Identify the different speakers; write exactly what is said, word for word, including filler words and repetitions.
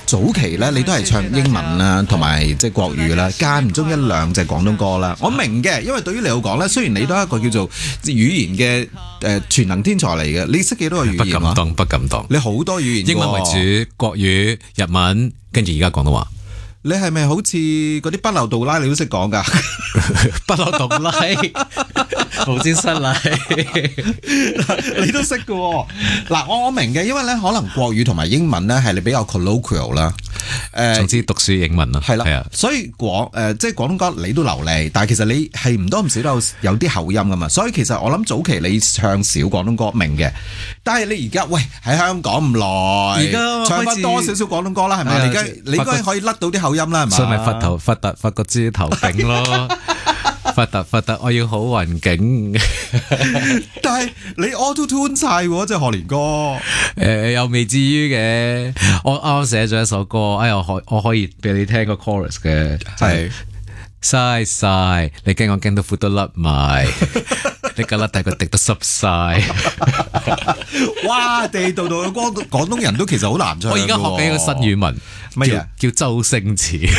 Speaker 1: 早期咧，你都係唱英文啦，同埋即係國語啦，間唔中一兩隻廣東歌啦。我明嘅，因為對於你嚟講咧，雖然你都係一個叫做語言嘅誒全能天才嚟嘅，你識幾多個語言啊？
Speaker 2: 不敢當，不敢當。
Speaker 1: 你好多語言，
Speaker 2: 英文為主，國語、日文，跟住而家廣東話。
Speaker 1: 你係咪好似嗰啲不漏杜拉你都識講㗎？
Speaker 2: 不漏杜拉，無知失禮，
Speaker 1: 你都識㗎喎。嗱，我我明嘅，因為咧可能國語同埋英文咧係你比較 colloquial 啦。誒，
Speaker 2: 總之讀書英文啦，
Speaker 1: 係啦，
Speaker 2: 係啊，
Speaker 1: 所以廣誒、呃、即係廣東歌你都流利，但係其實你係唔多唔少都有有啲口音㗎嘛。所以其實我諗早期你唱少廣東歌明嘅，但係你而家喂喺香港咁耐，
Speaker 2: 而家
Speaker 1: 唱翻多少少廣東歌啦，係咪？
Speaker 2: 係啊
Speaker 1: 你而家你應該可以甩到啲口音啦，係嘛？
Speaker 2: 所以咪發頭發突發個豬頭炳咯。發達發達，我要好環境。
Speaker 1: 但係你 auto tune 晒喎，即係學年歌。
Speaker 2: 誒、呃，又未至於嘅。我啱啱寫咗一首歌，哎呀，我可我可以俾你聽個 chorus 嘅，係嘥晒，你驚我驚到褲都甩埋，你個甩大個滴都濕晒。
Speaker 1: 哇！地道道嘅廣廣東人都其實好難唱。
Speaker 2: 我而家學緊一個新語文，
Speaker 1: 乜嘢？
Speaker 2: 叫周星馳。